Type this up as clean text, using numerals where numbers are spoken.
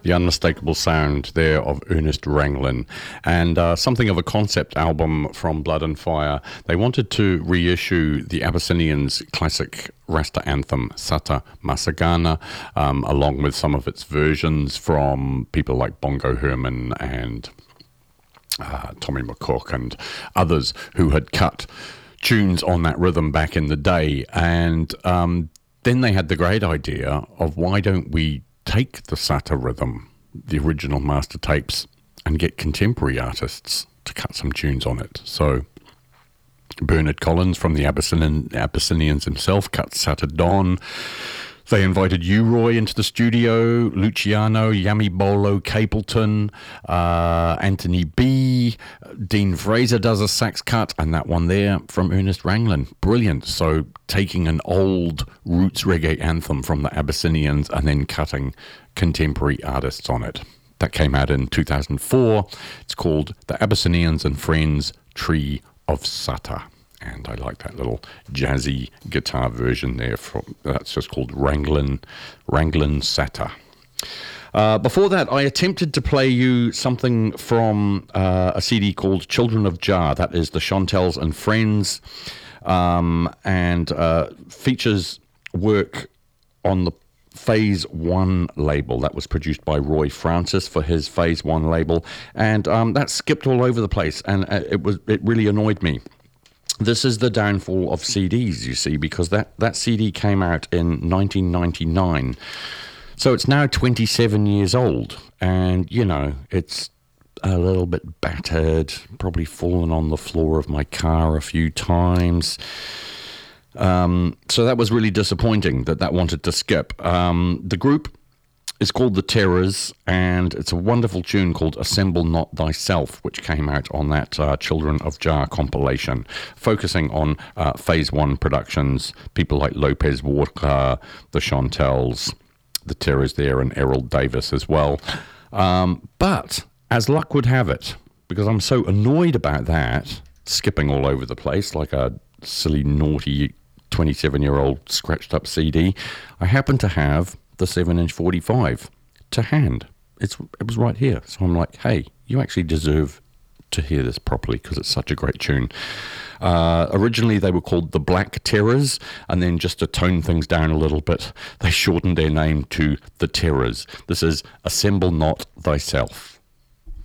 The unmistakable sound there of Ernest Ranglin, and something of a concept album from Blood and Fire. They wanted to reissue the Abyssinians' classic Rasta anthem, Sata Masagana, along with some of its versions from people like Bongo Herman and Tommy McCook and others who had cut tunes on that rhythm back in the day. And then they had the great idea of, why don't we take the Sata rhythm, the original master tapes, and get contemporary artists to cut some tunes on it. So Bernard Collins from the Abyssinians himself cut Sata Dawn. They invited U-Roy into the studio, Luciano, Yami Bolo, Capleton, Anthony B, Dean Fraser does a sax cut, and that one there from Ernest Ranglin. Brilliant. So taking an old roots reggae anthem from the Abyssinians and then cutting contemporary artists on it. That came out in 2004. It's called The Abyssinians and Friends Tree of Sata. And I like that little jazzy guitar version there. That's just called Ranglin Sata. Before that, I attempted to play you something from a CD called Children of Jah. That is the Chantels and Friends, and features work on the Phase 1 label. That was produced by Roy Francis for his Phase 1 label, and that skipped all over the place, and it really annoyed me. This is the downfall of CDs, you see, because that CD came out in 1999. So it's now 27 years old, and, you know, it's a little bit battered, probably fallen on the floor of my car a few times. So that was really disappointing that wanted to skip. The group is called The Terrors, and it's a wonderful tune called Assemble Not Thyself, which came out on that Children of Jah compilation, focusing on Phase 1 productions, people like Lopez Walker, the Chantels, The Terrors there, and Errol Davis as well. But as luck would have it, because I'm so annoyed about that, skipping all over the place like a silly, naughty 27-year-old scratched up CD, I happen to have the 7-inch 45 to hand. It was right here. So I'm like, hey, you actually deserve to hear this properly because it's such a great tune. Originally they were called the Black Terrors, and then just to tone things down a little bit, they shortened their name to The Terrors. This is Assemble Not Thyself.